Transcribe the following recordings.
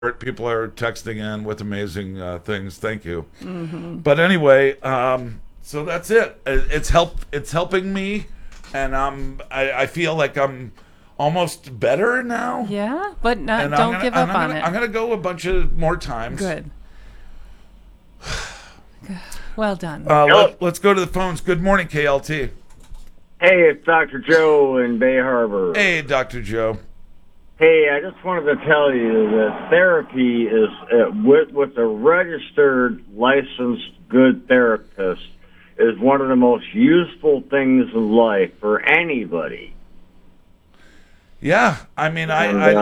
People are texting in with amazing things. Thank you. But anyway, so that's it. It's helping me, and I feel like I'm almost better now. Yeah, but And don't give up on it. I'm gonna go a bunch of more times. Good. Well done. Let's go to the phones. Good morning, KLT. Hey, it's Dr. Joe in Bay Harbor. Hey, Dr. Joe. Hey, I just wanted to tell you that therapy is, with a registered, licensed, good therapist, is one of the most useful things in life for anybody. Yeah, I mean,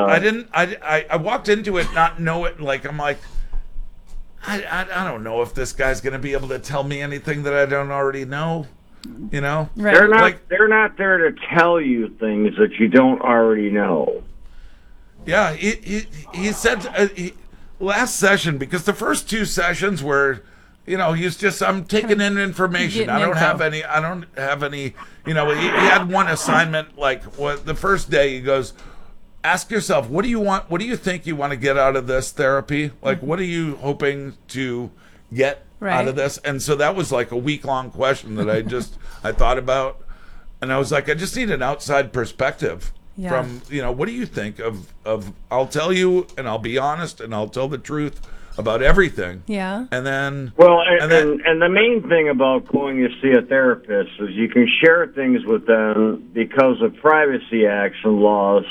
I walked into it not knowing, like, I'm like, I don't know if this guy's going to be able to tell me anything that I don't already know, you know? Right. They're not there to tell you things that you don't already know. Yeah, he said last session, because the first two sessions were, you know, he's just, I'm taking in information. I don't have any, you know, he had one assignment, like the first day he goes, ask yourself, what do you want? What do you think you want to get out of this therapy? Like, what are you hoping to get out of this? And so that was like a week-long question that I thought about. And I was like, I just need an outside perspective from, you know, what do you think of, I'll tell you, and I'll be honest, and I'll tell the truth about everything. Yeah. And then... Well, and the main thing about going to see a therapist is you can share things with them because of privacy acts and laws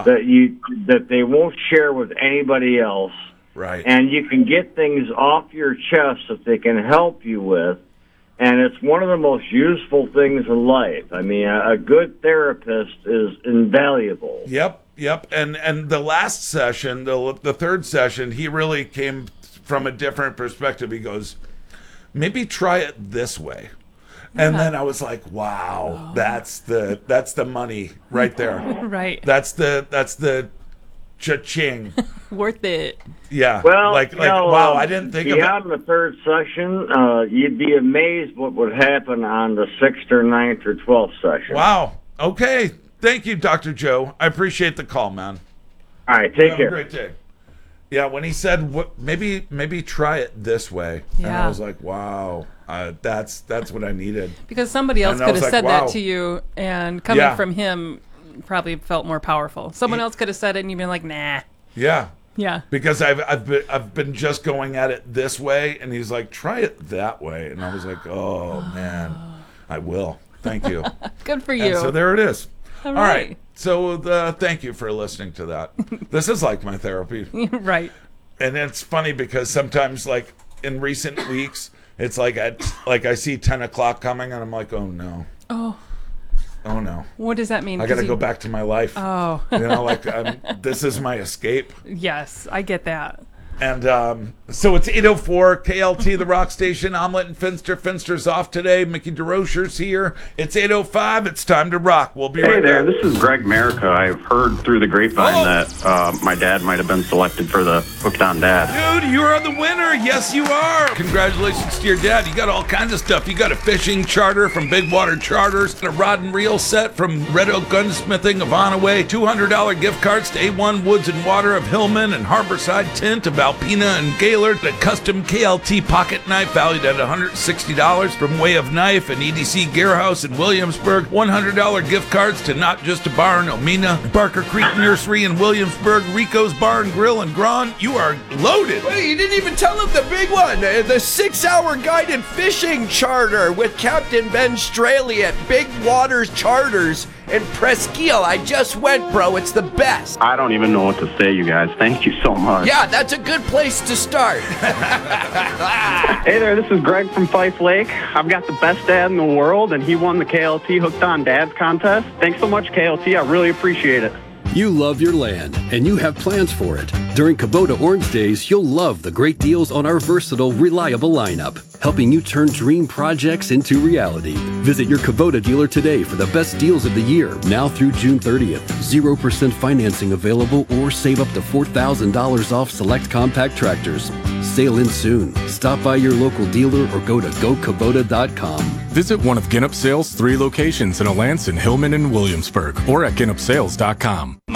that they won't share with anybody else. Right. And you can get things off your chest that they can help you with. And it's one of the most useful things in life. I mean, a good therapist is invaluable. Yep. And the last session, the third session, he really came from a different perspective. He goes, maybe try it this way. And then I was like, wow, that's the money right there. Right. That's the cha-ching. Worth it. Yeah. Well, wow, I didn't think of it. Beyond the third session, you'd be amazed what would happen on the 6th or 9th or 12th session. Wow. Okay. Thank you, Dr. Joe. I appreciate the call, man. All right, take care. Have a great day. Yeah, when he said, maybe try it this way, and I was like, wow, that's what I needed. Because somebody else could have said that to you, and coming from him probably felt more powerful. Someone else could have said it, and you'd been like, nah. Yeah. Yeah. Because I've been just going at it this way, and he's like, try it that way, and I was like, oh man, I will. Thank you. Good for you. And so there it is. All right. So thank you for listening to that. This is like my therapy. Right. And it's funny because sometimes, like in recent weeks, it's like I see 10 o'clock coming, and I'm like, oh no. Oh no. What does that mean? I got to go back to my life. Oh. You know, like this is my escape. Yes, I get that. And so it's 8:04, KLT, the rock station. Omelet and Finster. Finster's off today. Mickey DeRocher's here. It's 8:05. It's time to rock. We'll be right there. back. This is Greg Merica. I've heard through the grapevine that my dad might have been selected for the Hooked on Dad. Dude, you are the winner. Yes, you are. Congratulations to your dad. You got all kinds of stuff. You got a fishing charter from Big Water Charters, a rod and reel set from Red Oak Gunsmithing of Onaway, $200 gift cards to A1 Woods and Water of Hillman and Harborside Tint of Alpena and Gaylord, a custom KLT pocket knife valued at $160 from Way of Knife and EDC Gear House in Williamsburg, $100 gift cards to Not Just a Bar in Omena, Barker Creek Nursery in Williamsburg, Rico's Bar and Grill in Grand. You are loaded. Wait, you didn't even tell him the big one, the 6-hour guided fishing charter with Captain Ben Straley at Big Waters Charters in Presqu'île. I just went, bro. It's the best. I don't even know what to say, you guys. Thank you so much. Yeah, that's a good place to start. Hey there, this is Greg from Fife Lake. I've got the best dad in the world, and he won the KLT Hooked on Dads contest. Thanks so much, KLT. I really appreciate it. You love your land, and you have plans for it. During Kubota Orange Days, you'll love the great deals on our versatile, reliable lineup, helping you turn dream projects into reality. Visit your Kubota dealer today for the best deals of the year, now through June 30th. 0% financing available, or save up to $4,000 off select compact tractors. Sale in soon. Stop by your local dealer or go to gokubota.com. Visit one of Ginup Sales' 3 locations in Alanson, Hillman, and Williamsburg, or at ginupsales.com.